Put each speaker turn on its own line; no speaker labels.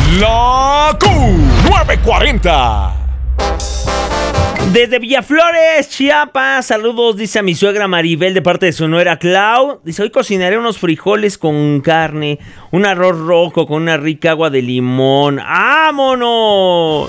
La Q940.
Desde Villaflores, Chiapas, saludos, dice a mi suegra Maribel de parte de su nuera Clau. Dice, hoy cocinaré unos frijoles con carne, un arroz rojo con una rica agua de limón. ¡Vámonos!